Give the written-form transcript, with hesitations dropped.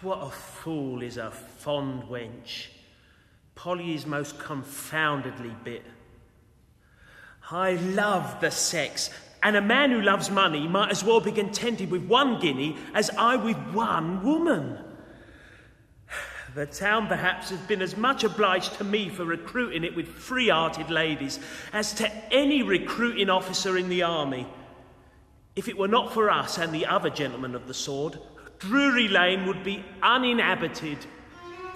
What a fool is a fond wench. Polly is most confoundedly bit. I love the sex, and a man who loves money might as well be contented with 1 guinea as I with 1 woman. The town perhaps has been as much obliged to me for recruiting it with free-hearted ladies as to any recruiting officer in the army. If it were not for us and the other gentlemen of the sword, Drury Lane would be uninhabited.